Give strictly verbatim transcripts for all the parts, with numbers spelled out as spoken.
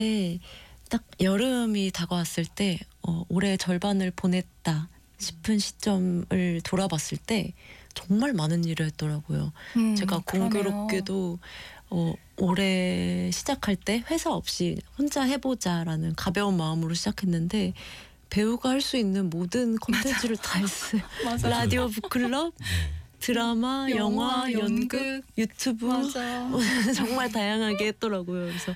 네, 딱 여름이 다가왔을 때 어, 올해 절반을 보냈다 싶은 시점을 돌아봤을 때 정말 많은 일을 했더라고요. 음, 제가 그러네요. 공교롭게도 어, 올해 시작할 때 회사 없이 혼자 해보자라는 가벼운 마음으로 시작했는데 배우가 할 수 있는 모든 콘텐츠를 다 했어요. 맞아. 라디오 북클럽, 드라마, 영화, 영화, 연극, 연극. 유튜브 맞아. 정말 다양하게 했더라고요. 그래서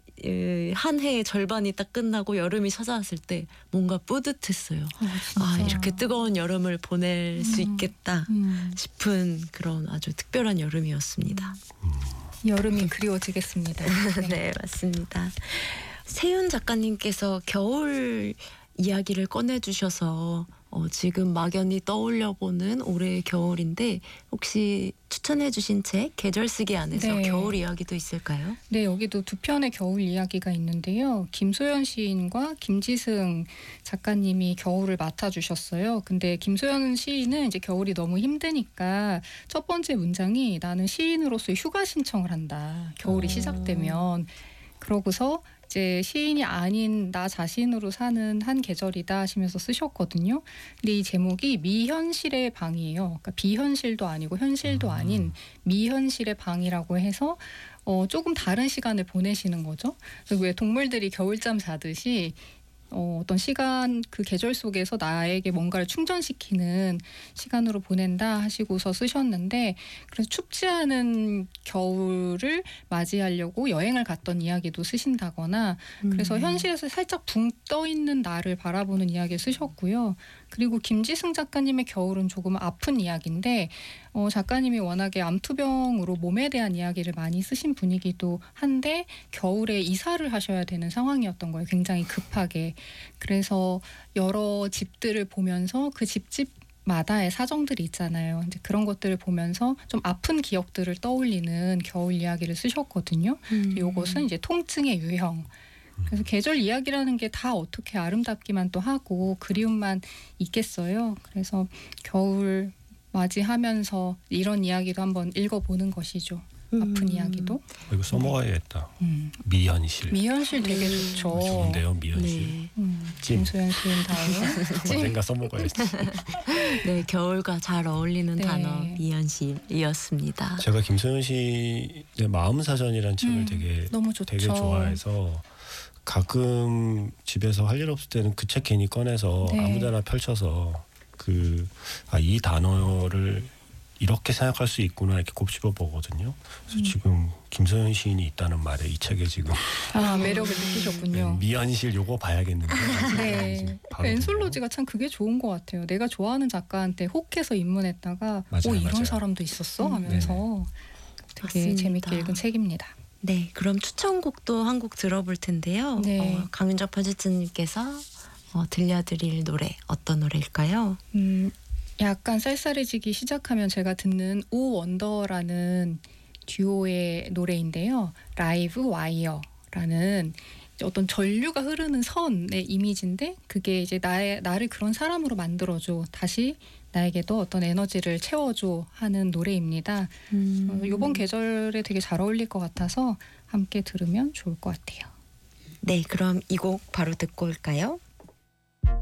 예, 한 해의 절반이 딱 끝나고 여름이 찾아왔을 때 뭔가 뿌듯했어요. 어, 진짜. 아, 이렇게 뜨거운 여름을 보낼 수 음, 있겠다 음. 싶은 그런 아주 특별한 여름이었습니다. 여름이 그리워지겠습니다. 네, 맞습니다. 세윤 작가님께서 겨울 이야기를 꺼내주셔서 어, 지금 막연히 떠올려보는 올해의 겨울인데 혹시 추천해주신 책 계절 쓰기 안에서 네. 겨울 이야기도 있을까요? 네, 여기도 두 편의 겨울 이야기가 있는데요. 김소연 시인과 김지승 작가님이 겨울을 맡아주셨어요. 근데 김소연 시인은 이제 겨울이 너무 힘드니까 첫 번째 문장이 나는 시인으로서 휴가 신청을 한다. 겨울이 어. 시작되면. 그러고서 이제 시인이 아닌 나 자신으로 사는 한 계절이다 하시면서 쓰셨거든요. 근데 이 제목이 미현실의 방이에요. 그러니까 비현실도 아니고 현실도 아닌 미현실의 방이라고 해서 어, 조금 다른 시간을 보내시는 거죠. 그리고 왜 동물들이 겨울잠 자듯이 어, 어떤 시간 그 계절 속에서 나에게 뭔가를 충전시키는 시간으로 보낸다 하시고서 쓰셨는데 그래서 춥지 않은 겨울을 맞이하려고 여행을 갔던 이야기도 쓰신다거나 그래서 음. 현실에서 살짝 붕 떠 있는 나를 바라보는 이야기를 쓰셨고요. 그리고 김지승 작가님의 겨울은 조금 아픈 이야기인데 어, 작가님이 워낙에 암투병으로 몸에 대한 이야기를 많이 쓰신 분이기도 한데 겨울에 이사를 하셔야 되는 상황이었던 거예요. 굉장히 급하게. 그래서 여러 집들을 보면서 그 집집 마다의 사정들이 있잖아요. 이제 그런 것들을 보면서 좀 아픈 기억들을 떠올리는 겨울 이야기를 쓰셨거든요. 음. 이것은 이제 통증의 유형. 그래서 계절 이야기라는 게 다 어떻게 아름답기만 또 하고 그리움만 있겠어요. 그래서 겨울 맞이하면서 이런 이야기도 한번 읽어보는 것이죠. 아픈 음. 이야기도. 이거 써먹어야겠다. 음. 미현실. 미현실 되게 음. 좋죠. 좋은데요, 미현실. 네. 음, 찜. 김소연 시인 다음에 찜. 언젠가 써먹어야지. 네, 겨울과 잘 어울리는 네. 단어 미연실이었습니다. 제가 김소연 씨의 마음사전이라는 책을 음, 되게 너무 좋죠. 되게 좋아해서 가끔 집에서 할 일 없을 때는 그 책 괜히 꺼내서 네. 아무데나 펼쳐서 그 아, 이 단어를 이렇게 생각할 수 있구나 이렇게 곱씹어 보거든요. 그래서 음. 지금 김소연 시인이 있다는 말에 이 책에 지금 아, 매력을 느끼셨군요. 미현실 요거 봐야겠는데. 네. 바로 엔솔로지가 참 그게 좋은 것 같아요. 내가 좋아하는 작가한테 혹해서 입문했다가 맞아요, 오 이런 맞아요. 사람도 있었어 음. 하면서 되게 맞습니다. 재밌게 읽은 책입니다. 네, 그럼 추천곡도 한 곡 들어볼 텐데요. 네. 어, 강윤정 편집자님께서 어, 들려드릴 노래 어떤 노래일까요? 음, 약간 쌀쌀해지기 시작하면 제가 듣는 오 원더라는 듀오의 노래인데요. 라이브 와이어라는 어떤 전류가 흐르는 선의 이미지인데 그게 이제 나의 나를 그런 사람으로 만들어줘. 다시 나에게도 어떤 에너지를 채워줘 하는 노래입니다. 음. 어, 이번 계절에 되게 잘 어울릴 것 같아서 함께 들으면 좋을 것 같아요. 네, 그럼 이 곡 바로 듣고 올까요?